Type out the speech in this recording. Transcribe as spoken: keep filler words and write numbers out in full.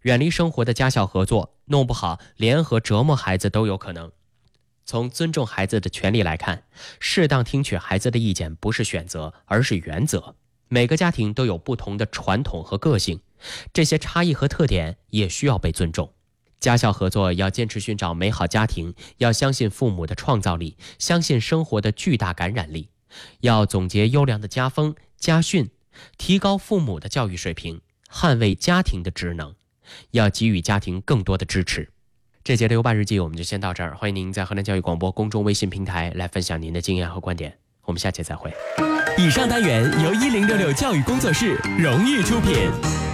远离生活的家校合作，弄不好联合折磨孩子都有可能。从尊重孩子的权利来看，适当听取孩子的意见不是选择，而是原则。每个家庭都有不同的传统和个性，这些差异和特点也需要被尊重。家校合作要坚持寻找美好家庭，要相信父母的创造力，相信生活的巨大感染力，要总结优良的家风家训，提高父母的教育水平，捍卫家庭的职能，要给予家庭更多的支持。这节的优爸日记我们就先到这儿，欢迎您在河南教育广播公众微信平台来分享您的经验和观点，我们下期再会。 以上单元由一零六六教育工作室荣誉出品。